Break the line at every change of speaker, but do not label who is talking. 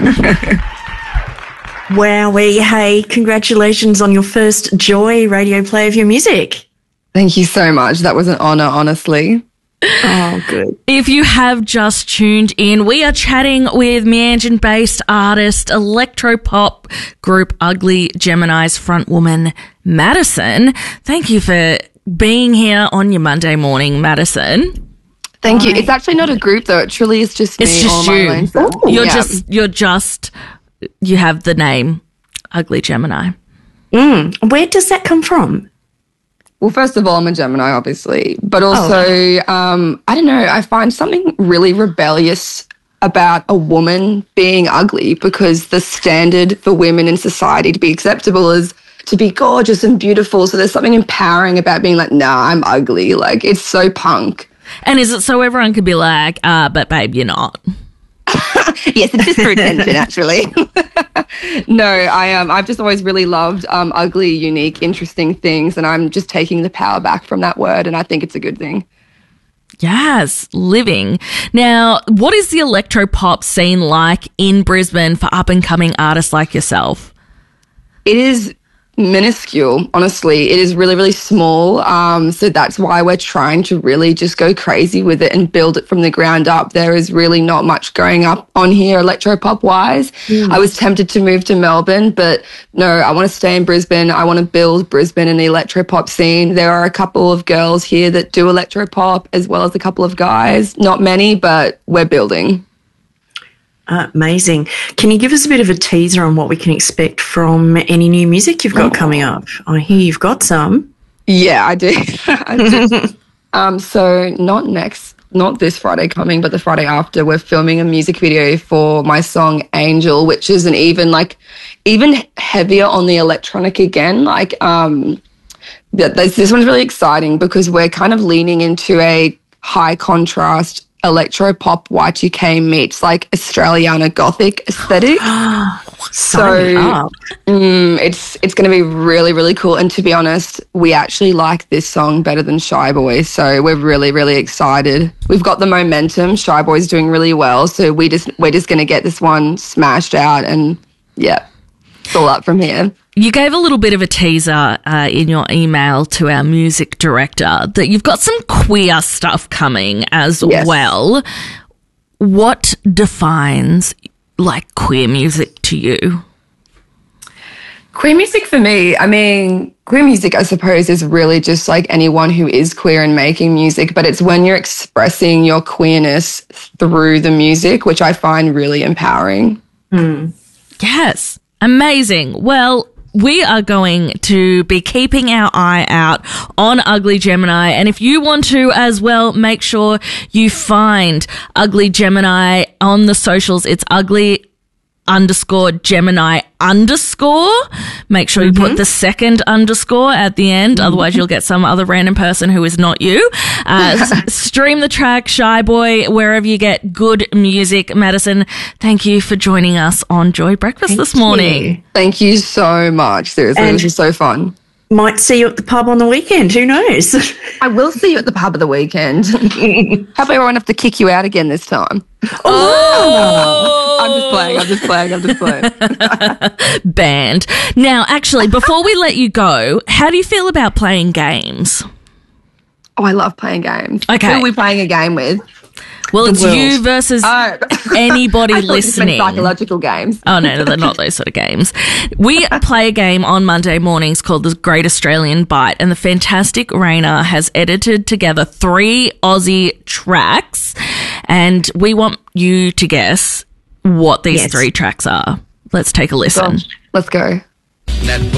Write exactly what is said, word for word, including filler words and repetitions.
Wowee. Hey, congratulations on your first Joy radio play of your music.
Thank you so much. That was an honour, honestly.
Oh, good.
If you have just tuned in, we are chatting with Meanjin-based artist, electro-pop group Ugly Gemini's frontwoman, Madison. Thank you for being here on your Monday morning, Madison.
Thank you. It's actually not a group, though. It truly is just me.
It's just
all
you.
my own stuff.
You're
Yeah.
just, you're just, you have the name Ugly Gemini.
Mm. Where does that come from?
Well, first of all, I'm a Gemini, obviously. But also,
Oh.
um, I don't know, I find something really rebellious about a woman being ugly, because the standard for women in society to be acceptable is to be gorgeous and beautiful. So there's something empowering about being like, nah, I'm ugly. Like, it's so punk.
And is it so everyone could be like, uh, but babe, you're not?
Yes, it's just for attention, actually. No, I um, I've just always really loved um, ugly, unique, interesting things, and I'm just taking the power back from that word, and I think it's a good thing.
Yes, living. Now, what is the electro-pop scene like in Brisbane for up-and-coming artists like yourself?
It is minuscule, honestly. It is really, really small. Um, so that's why we're trying to really just go crazy with it and build it from the ground up. There is really not much going up on here electro-pop wise. Mm. I was tempted to move to Melbourne, but no, I want to stay in Brisbane. I want to build Brisbane in the electro-pop scene. There are a couple of girls here that do electro-pop, as well as a couple of guys. Not many, but we're building.
Uh, amazing. Can you give us a bit of a teaser on what we can expect from any new music you've got coming up? I hear you've got some.
Yeah, I do. I do. um, so not next, not this Friday coming, but the Friday after, we're filming a music video for my song Angel, which is an even like, even heavier on the electronic again. Like, um, this, this one's really exciting because we're kind of leaning into a high contrast electro pop Y two K meets like Australiana gothic aesthetic.
So
um, it's it's going to be really, really cool. And to be honest, we actually like this song better than Shy Boy. So we're really, really excited. We've got the momentum. Shy Boy's doing really well. So we just we're just going to get this one smashed out, and yeah, it's all up from here.
You gave a little bit of a teaser uh, in your email to our music director that you've got some queer stuff coming as
Yes.
well. What defines like queer music to you?
Queer music for me, I mean, queer music, I suppose, is really just like anyone who is queer and making music, but it's when you're expressing your queerness through the music, which I find really empowering.
Mm.
Yes. Amazing. Well, we are going to be keeping our eye out on Ugly Gemini. And if you want to as well, make sure you find Ugly Gemini on the socials. It's ugly underscore Gemini underscore. Make sure you mm-hmm. put the second underscore at the end. Mm-hmm. Otherwise, you'll get some other random person who is not you. Uh, s- stream the track Shy Boy wherever you get good music. Madison, thank you for joining us on Joy Breakfast
Thank
this morning.
you.
Thank you so much. Seriously,
And-
this was so fun.
Might see you at the pub on the weekend. Who knows?
I will see you at the pub of the weekend. Hope I won't have to kick you out again this time.
Oh!
I'm just playing, I'm just playing, I'm just playing.
Banned. Now, actually, before we let you go, how do you feel about playing games?
Oh, I love playing games.
Okay.
Who are we playing a game with?
Well, it's
world.
you versus
Oh.
anybody
I thought you just meant
listening.
psychological games.
Oh, no, no, they're not those sort of games. We play a game on Monday mornings called The Great Australian Bite, and the fantastic Raina has edited together three Aussie tracks, and we want you to guess what these
Yes.
three tracks are. Let's take a listen.
Gosh, let's go.
That